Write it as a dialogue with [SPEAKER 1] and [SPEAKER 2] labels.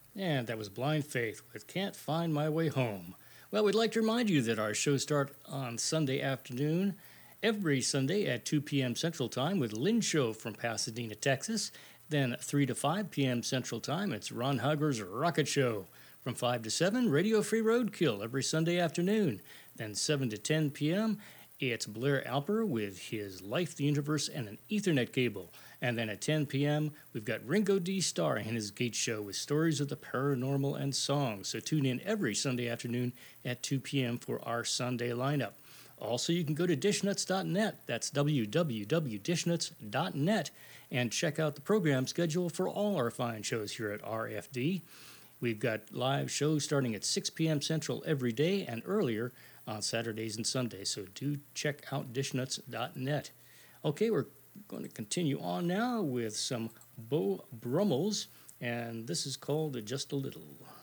[SPEAKER 1] And that was Blind Faith with Can't Find My Way Home. Well, we'd like to remind you that our shows start on Sunday afternoon, every Sunday at 2 p.m. Central Time with Lynn Show from Pasadena, Texas. Then 3 to 5 p.m. Central Time, it's Ron Hugger's Rocket Show. From 5 to 7, Radio Free Roadkill every Sunday afternoon. Then 7 to 10 p.m., it's Blair Alper with his Life, the Universe, and an Ethernet cable. And then at 10 p.m., we've got Ringo D. Starr and his Gate Show with stories of the paranormal and songs. So tune in every Sunday afternoon at 2 p.m. for our Sunday lineup. Also, you can go to dishnuts.net. That's www.dishnuts.net and check out the program schedule for all our fine shows here at RFD. We've got live shows starting at 6 p.m. Central every day and earlier on Saturdays and Sundays. So do check out dishnuts.net. Okay, we're going to continue on now with some Beau Brummels, and this is called Just a Little.